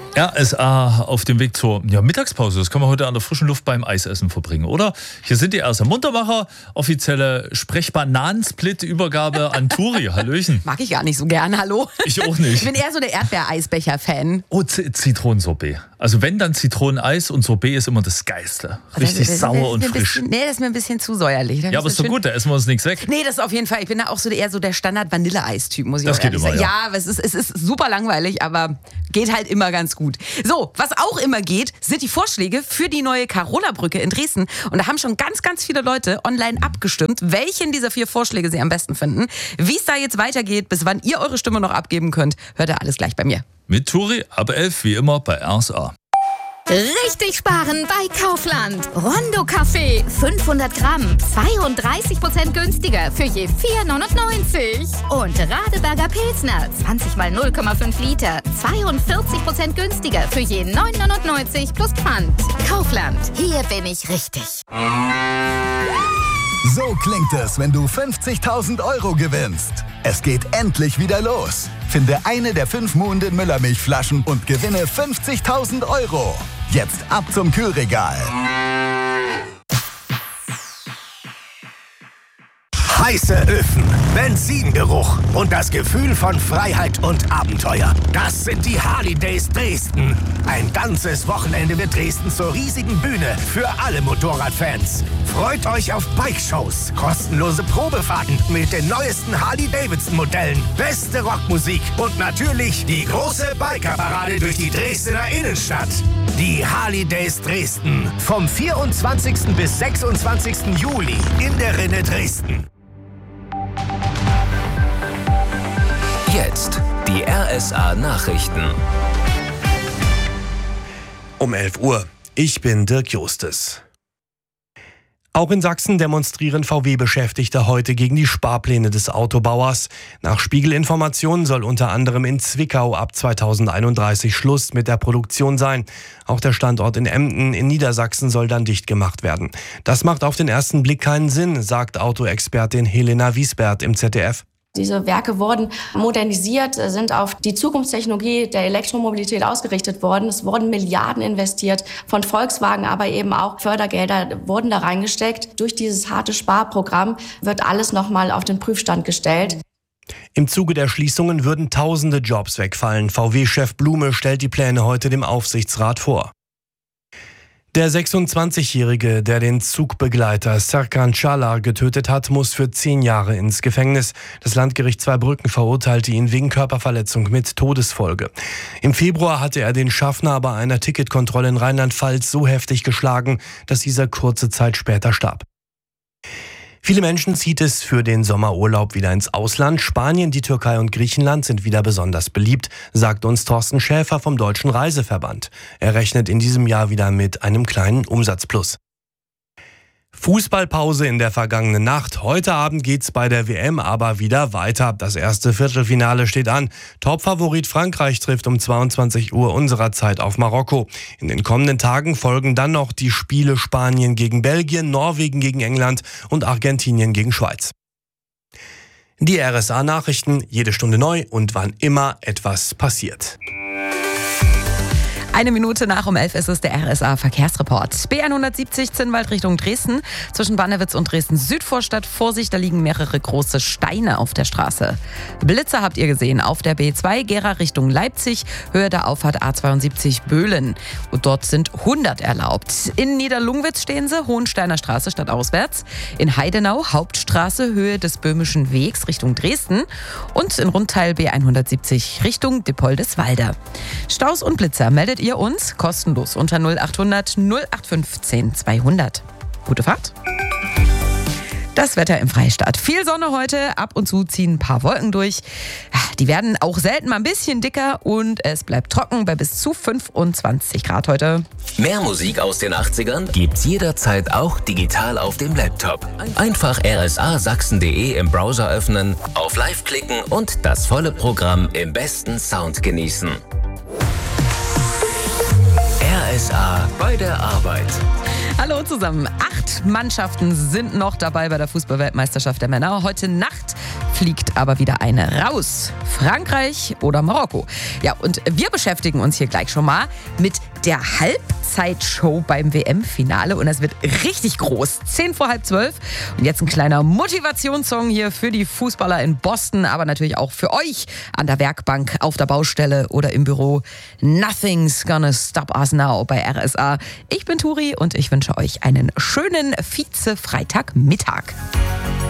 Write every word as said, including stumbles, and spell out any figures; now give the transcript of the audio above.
R S A auf dem Weg zur ja, Mittagspause. Das kann man heute an der frischen Luft beim Eisessen verbringen, oder? Hier sind die R S A Muntermacher. Offizielle Sprechbananen-Split-Übergabe an Turi. Hallöchen. Mag ich gar nicht so gern, hallo? Ich auch nicht. Ich bin eher so der Erdbeereisbecher-Fan. Oh, Z- Zitronensorbet. Also wenn, dann Zitroneneis und Sorbet ist immer das Geilste. Richtig das, das, sauer das und frisch. frisch. Bisschen, nee, das ist mir ein bisschen zu säuerlich. Ja, aber ist doch gut, da essen wir uns nichts weg. Nee, das ist auf jeden Fall. Ich bin da auch so eher so der Standard-Vanille-Eis-Typ, muss ich Das auch geht ehrlich immer, sagen. ja. Ja, aber es ist, es ist super langweilig, aber geht halt immer ganz gut. So, was auch immer geht, sind die Vorschläge für die neue Carola-Brücke in Dresden. Und da haben schon ganz, ganz viele Leute online abgestimmt, welchen dieser vier Vorschläge sie am besten finden. Wie es da jetzt weitergeht, bis wann ihr eure Stimme noch abgeben könnt, hört ihr alles gleich bei mir. Mit Turi ab elf, wie immer bei R S A. Richtig sparen bei Kaufland. Rondo Kaffee fünfhundert Gramm, zweiunddreißig Prozent günstiger für je vier neunundneunzig. Und Radeberger Pilsner, zwanzig mal null Komma fünf Liter, zweiundvierzig Prozent günstiger für je neun neunundneunzig plus Pfand. Kaufland, hier bin ich richtig. So klingt es, wenn du fünfzigtausend Euro gewinnst. Es geht endlich wieder los. Finde eine der fünf Muhnden Müllermilchflaschen und gewinne fünfzigtausend Euro. Jetzt ab zum Kühlregal. Heiße Öfen, Benzingeruch und das Gefühl von Freiheit und Abenteuer. Das sind die Harley Days Dresden. Ein ganzes Wochenende wird Dresden zur riesigen Bühne für alle Motorradfans. Freut euch auf Bike-Shows, kostenlose Probefahrten mit den neuesten Harley-Davidson-Modellen, beste Rockmusik und natürlich die große Biker-Parade durch die Dresdner Innenstadt. Die Harley Days Dresden vom vierundzwanzigsten bis sechsundzwanzigsten Juli in der Rinne Dresden. Jetzt die R S A Nachrichten. Um elf Uhr. Ich bin Dirk Justes. Auch in Sachsen demonstrieren V W-Beschäftigte heute gegen die Sparpläne des Autobauers. Nach Spiegelinformationen soll unter anderem in Zwickau ab zweitausendeinunddreißig Schluss mit der Produktion sein. Auch der Standort in Emden in Niedersachsen soll dann dicht gemacht werden. Das macht auf den ersten Blick keinen Sinn, sagt Autoexpertin Helena Wiesbert im Z D F. Diese Werke wurden modernisiert, sind auf die Zukunftstechnologie der Elektromobilität ausgerichtet worden. Es wurden Milliarden investiert von Volkswagen, aber eben auch Fördergelder wurden da reingesteckt. Durch dieses harte Sparprogramm wird alles nochmal auf den Prüfstand gestellt. Im Zuge der Schließungen würden tausende Jobs wegfallen. V W-Chef Blume stellt die Pläne heute dem Aufsichtsrat vor. Der sechsundzwanzigjährige, der den Zugbegleiter Serkan Çalar getötet hat, muss für zehn Jahre ins Gefängnis. Das Landgericht Zweibrücken verurteilte ihn wegen Körperverletzung mit Todesfolge. Im Februar hatte er den Schaffner bei einer Ticketkontrolle in Rheinland-Pfalz so heftig geschlagen, dass dieser kurze Zeit später starb. Viele Menschen zieht es für den Sommerurlaub wieder ins Ausland. Spanien, die Türkei und Griechenland sind wieder besonders beliebt, sagt uns Thorsten Schäfer vom Deutschen Reiseverband. Er rechnet in diesem Jahr wieder mit einem kleinen Umsatzplus. Fußballpause in der vergangenen Nacht. Heute Abend geht's bei der W M aber wieder weiter. Das erste Viertelfinale steht an. Topfavorit Frankreich trifft um zweiundzwanzig Uhr unserer Zeit auf Marokko. In den kommenden Tagen folgen dann noch die Spiele Spanien gegen Belgien, Norwegen gegen England und Argentinien gegen Schweiz. Die R S A-Nachrichten, jede Stunde neu und wann immer etwas passiert. Eine Minute nach um elf ist es der R S A-Verkehrsreport. B hundertsiebzig Zinnwald Richtung Dresden. Zwischen Bannewitz und Dresden-Südvorstadt. Vorsicht, da liegen mehrere große Steine auf der Straße. Blitzer habt ihr gesehen auf der B zwei, Gera Richtung Leipzig. Höhe der Auffahrt A zweiundsiebzig Böhlen. Und dort sind hundert erlaubt. In Niederlungwitz stehen sie, Hohensteiner Straße stadtauswärts. In Heidenau, Hauptstraße, Höhe des Böhmischen Wegs Richtung Dresden. Und in Rundteil B hundertsiebzig Richtung Dippoldeswalde. Staus und Blitzer meldet ihr uns kostenlos unter null achthundert null acht fünfzehn zweihundert. Gute Fahrt. Das Wetter im Freistaat. Viel Sonne heute, ab und zu ziehen ein paar Wolken durch. Die werden auch selten mal ein bisschen dicker und es bleibt trocken bei bis zu fünfundzwanzig Grad heute. Mehr Musik aus den achtzigern gibt's jederzeit auch digital auf dem Laptop. Einfach r s a sachsen punkt d e im Browser öffnen, auf Live klicken und das volle Programm im besten Sound genießen. R S A bei der Arbeit. Hallo zusammen. Acht Mannschaften sind noch dabei bei der Fußball-Weltmeisterschaft der Männer. Heute Nacht fliegt aber wieder eine raus. Frankreich oder Marokko. Ja, und wir beschäftigen uns hier gleich schon mal mit der Halbzeitshow beim W M-Finale. Und das wird richtig groß. Zehn vor halb zwölf. Und jetzt ein kleiner Motivationssong hier für die Fußballer in Boston, aber natürlich auch für euch an der Werkbank, auf der Baustelle oder im Büro. Nothing's gonna stop us now bei R S A. Ich bin Turi und ich wünsche euch einen schönen Vize-Freitagmittag.